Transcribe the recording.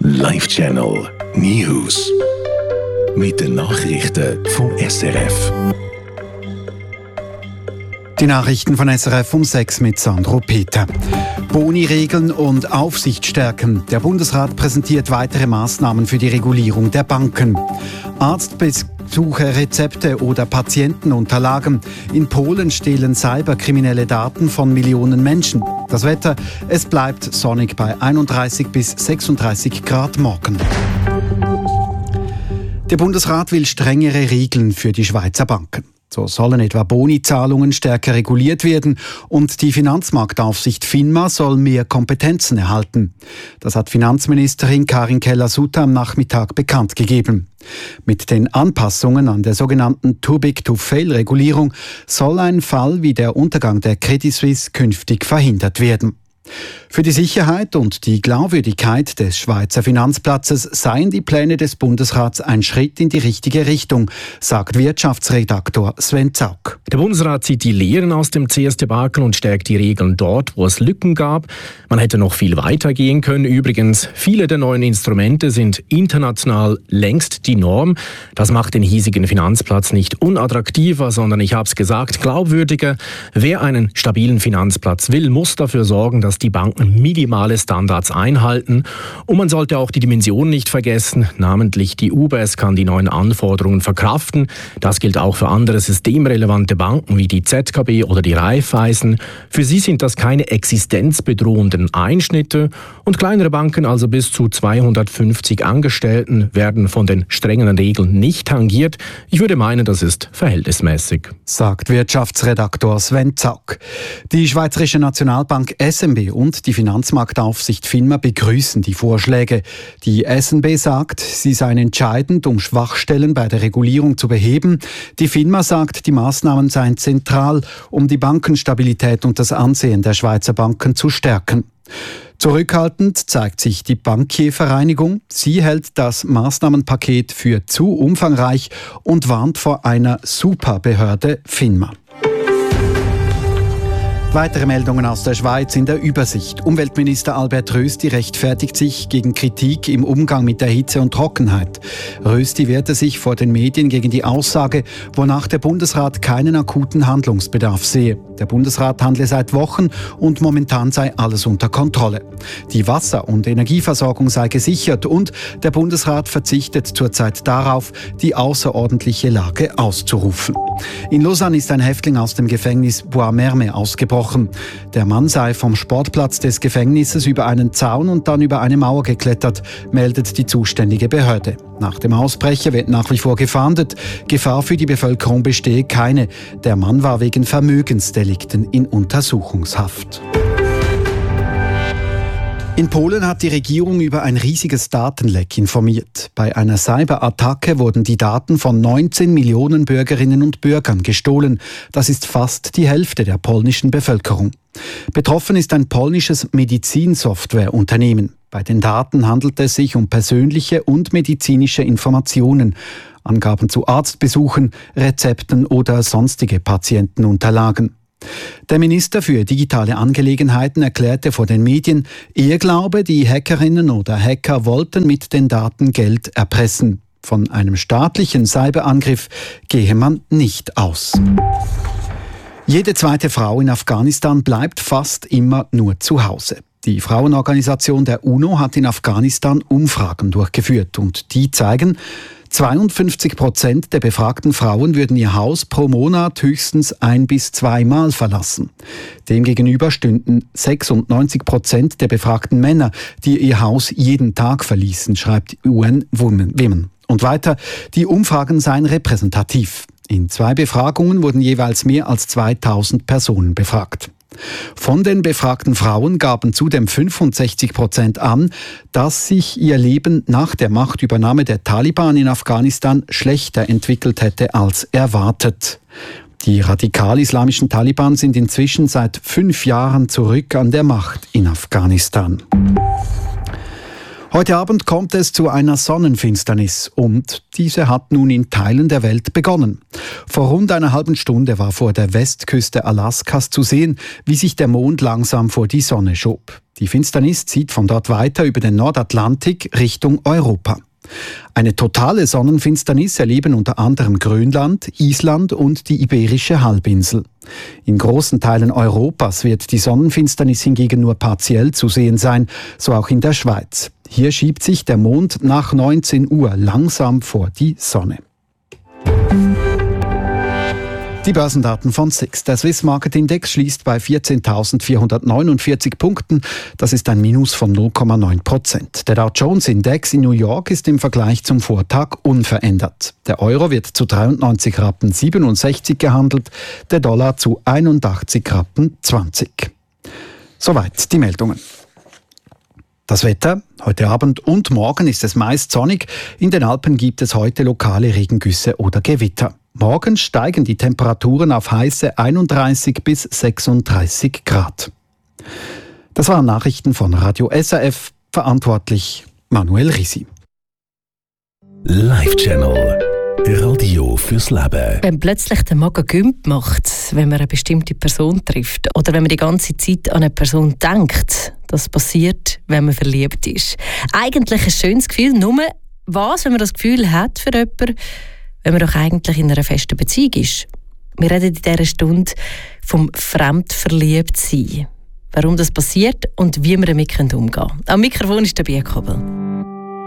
Live Channel News. Mit den Nachrichten vom SRF. Die Nachrichten von SRF um 6 mit Sandro Peter. Boni-Regeln und Aufsicht stärken. Der Bundesrat präsentiert weitere Maßnahmen für die Regulierung der Banken. Arztbesuche, Rezepte oder Patientenunterlagen. In Polen stehlen Cyberkriminelle Daten von Millionen Menschen. Das Wetter, es bleibt sonnig bei 31 bis 36 Grad morgen. Der Bundesrat will strengere Regeln für die Schweizer Banken. So sollen etwa Bonizahlungen stärker reguliert werden und die Finanzmarktaufsicht FINMA soll mehr Kompetenzen erhalten. Das hat Finanzministerin Karin Keller-Sutter am Nachmittag bekannt gegeben. Mit den Anpassungen an der sogenannten Too-Big-to-Fail-Regulierung soll ein Fall wie der Untergang der Credit Suisse künftig verhindert werden. Für die Sicherheit und die Glaubwürdigkeit des Schweizer Finanzplatzes seien die Pläne des Bundesrats ein Schritt in die richtige Richtung, sagt Wirtschaftsredaktor Sven Zaug. Der Bundesrat zieht die Lehren aus dem CS-Debakel und stärkt die Regeln dort, wo es Lücken gab. Man hätte noch viel weiter gehen können. Übrigens, viele der neuen Instrumente sind international längst die Norm. Das macht den hiesigen Finanzplatz nicht unattraktiver, sondern, ich habe es gesagt, glaubwürdiger. Wer einen stabilen Finanzplatz will, muss dafür sorgen, dass die Banken minimale Standards einhalten. Und man sollte auch die Dimension nicht vergessen, namentlich die UBS kann die neuen Anforderungen verkraften. Das gilt auch für andere systemrelevante Banken wie die ZKB oder die Raiffeisen. Für sie sind das keine existenzbedrohenden Einschnitte und kleinere Banken, also bis zu 250 Angestellten, werden von den strengen Regeln nicht tangiert. Ich würde meinen, das ist verhältnismäßig, sagt Wirtschaftsredaktor Sven Zaug. Die Schweizerische Nationalbank SNB und die Finanzmarktaufsicht FINMA begrüßen die Vorschläge. Die SNB sagt, sie seien entscheidend, um Schwachstellen bei der Regulierung zu beheben. Die FINMA sagt, die Maßnahmen seien zentral, um die Bankenstabilität und das Ansehen der Schweizer Banken zu stärken. Zurückhaltend zeigt sich die Bankiervereinigung. Sie hält das Maßnahmenpaket für zu umfangreich und warnt vor einer Superbehörde FINMA. Weitere Meldungen aus der Schweiz in der Übersicht. Umweltminister Albert Rösti rechtfertigt sich gegen Kritik im Umgang mit der Hitze und Trockenheit. Rösti wehrte sich vor den Medien gegen die Aussage, wonach der Bundesrat keinen akuten Handlungsbedarf sehe. Der Bundesrat handle seit Wochen und momentan sei alles unter Kontrolle. Die Wasser- und Energieversorgung sei gesichert und der Bundesrat verzichtet zurzeit darauf, die außerordentliche Lage auszurufen. In Lausanne ist ein Häftling aus dem Gefängnis Bois-Merme ausgebrochen. Der Mann sei vom Sportplatz des Gefängnisses über einen Zaun und dann über eine Mauer geklettert, meldet die zuständige Behörde. Nach dem Ausbrecher wird nach wie vor gefahndet. Gefahr für die Bevölkerung bestehe keine. Der Mann war wegen Vermögensdelikten in Untersuchungshaft. In Polen hat die Regierung über ein riesiges Datenleck informiert. Bei einer Cyberattacke wurden die Daten von 19 Millionen Bürgerinnen und Bürgern gestohlen. Das ist fast die Hälfte der polnischen Bevölkerung. Betroffen ist ein polnisches Medizinsoftwareunternehmen. Bei den Daten handelt es sich um persönliche und medizinische Informationen. Angaben zu Arztbesuchen, Rezepten oder sonstige Patientenunterlagen. Der Minister für digitale Angelegenheiten erklärte vor den Medien, er glaube, die Hackerinnen oder Hacker wollten mit den Daten Geld erpressen. Von einem staatlichen Cyberangriff gehe man nicht aus. Jede zweite Frau in Afghanistan bleibt fast immer nur zu Hause. Die Frauenorganisation der UNO hat in Afghanistan Umfragen durchgeführt und die zeigen, 52% der befragten Frauen würden ihr Haus pro Monat höchstens 1- bis 2 Mal verlassen. Demgegenüber stünden 96% der befragten Männer, die ihr Haus jeden Tag verließen, schreibt UN Women. Und weiter, die Umfragen seien repräsentativ. In 2 Befragungen wurden jeweils mehr als 2000 Personen befragt. Von den befragten Frauen gaben zudem 65% an, dass sich ihr Leben nach der Machtübernahme der Taliban in Afghanistan schlechter entwickelt hätte als erwartet. Die radikal-islamischen Taliban sind inzwischen seit 5 Jahren zurück an der Macht in Afghanistan. Heute Abend kommt es zu einer Sonnenfinsternis und diese hat nun in Teilen der Welt begonnen. Vor rund einer halben Stunde war vor der Westküste Alaskas zu sehen, wie sich der Mond langsam vor die Sonne schob. Die Finsternis zieht von dort weiter über den Nordatlantik Richtung Europa. Eine totale Sonnenfinsternis erleben unter anderem Grönland, Island und die Iberische Halbinsel. In großen Teilen Europas wird die Sonnenfinsternis hingegen nur partiell zu sehen sein, so auch in der Schweiz. Hier schiebt sich der Mond nach 19 Uhr langsam vor die Sonne. Die Börsendaten von SIX. Der Swiss Market Index schließt bei 14.449 Punkten. Das ist ein Minus von 0,9%. Der Dow Jones Index in New York ist im Vergleich zum Vortag unverändert. Der Euro wird zu 93,67 Rappen gehandelt, der Dollar zu 81,20 Rappen. Soweit die Meldungen. Das Wetter. Heute Abend und morgen ist es meist sonnig. In den Alpen gibt es heute lokale Regengüsse oder Gewitter. Morgen steigen die Temperaturen auf heiße 31 bis 36 Grad. Das waren Nachrichten von Radio SRF. Verantwortlich Manuel Risi. Live-Channel. Radio fürs Leben. Wenn plötzlich der Magen Gümp macht, wenn man eine bestimmte Person trifft oder wenn man die ganze Zeit an eine Person denkt, das passiert, wenn man verliebt ist. Eigentlich ein schönes Gefühl, nur was, wenn man das Gefühl hat für jemanden, wenn man doch eigentlich in einer festen Beziehung ist. Wir reden in dieser Stunde vom Fremdverliebtsein. Warum das passiert und wie wir damit umgehen können. Am Mikrofon ist der Biekobel.